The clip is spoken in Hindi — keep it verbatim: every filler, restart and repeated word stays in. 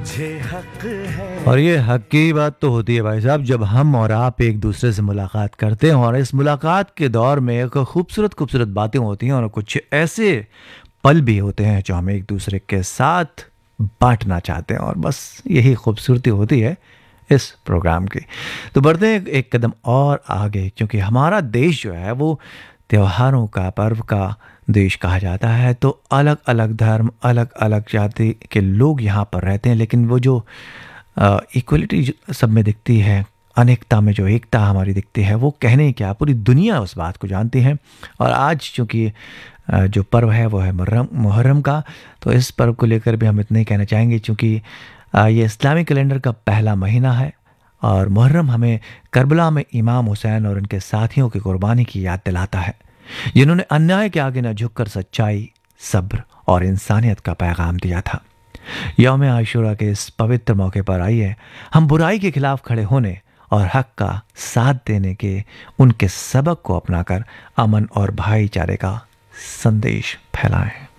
और ये हक की बात तो होती है भाई साहब, जब हम और आप एक दूसरे से मुलाकात करते हैं और इस मुलाकात के दौर में एक खूबसूरत खूबसूरत बातें होती हैं और कुछ ऐसे पल भी होते हैं जो हम एक दूसरे के साथ बांटना चाहते हैं, और बस यही खूबसूरती होती है इस प्रोग्राम की। तो बढ़ते हैं एक कदम और आगे, क्योंकि हमारा देश जो है वो त्योहारों का, पर्व का देश कहा जाता है। तो अलग अलग धर्म, अलग अलग जाति के लोग यहाँ पर रहते हैं, लेकिन वो जो इक्वलिटी सब में दिखती है, अनेकता में जो एकता हमारी दिखती है, वो कहने क्या, पूरी दुनिया उस बात को जानती है। और आज चूँकि जो पर्व है वो है मुहर्रम मुहर्रम का, तो इस पर्व को लेकर भी हम इतना ही कहना चाहेंगे, क्योंकि ये इस्लामी कैलेंडर का पहला महीना है और मुहर्रम हमें करबला में इमाम हुसैन और उनके साथियों की कुर्बानी की याद दिलाता है, जिन्होंने अन्याय के आगे न झुककर सच्चाई, सब्र और इंसानियत का पैगाम दिया था। यौम आशूरा के इस पवित्र मौके पर आइए हम बुराई के खिलाफ खड़े होने और हक का साथ देने के उनके सबक को अपनाकर अमन और भाईचारे का संदेश फैलाएं।